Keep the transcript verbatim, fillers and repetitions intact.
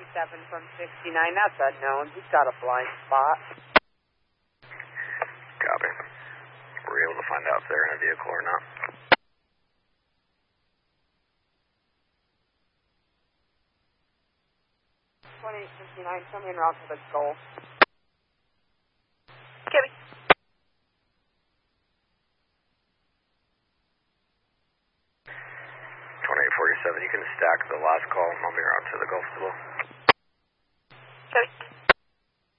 forty-seven from sixty-nine. That's unknown. He's got a blind spot. Copy. Were you able to find out if they're in a vehicle or not? twenty-eight fifty-nine, coming route to the Gulf. Gibby. twenty-eight forty-seven, you can stack the last call and I'll be around to the Gulf below.